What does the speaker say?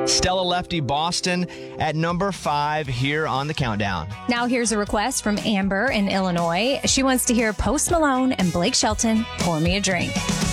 Stella Lefty Boston at number 5 here on the countdown. Now here's a request from Amber in Illinois. She wants to hear Post Malone and Blake Shelton, Pour Me a Drink.